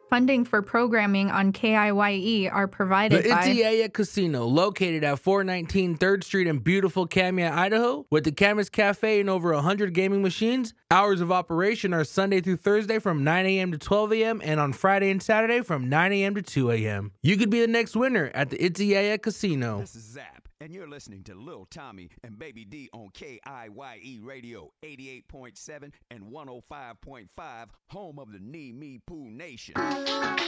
Funding for programming on KIYE are The provided by Itziaya Casino, located at 419 3rd Street in beautiful Camia, Idaho, with the Camas Cafe and over 100 gaming machines. Hours of operation are Sunday through Thursday from 9 a.m. to 12 a.m. and on Friday and Saturday from 9 a.m. to 2 a.m. You could be the next winner at the Itziaya Casino. This is Zap, and you're listening to Lil Tommy and Baby D on KIYE Radio 88.7 and 105.5, home of the Knee Me Poo Nation.